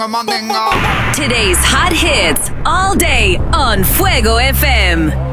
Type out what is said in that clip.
Today's hot hits all day on Fuego FM.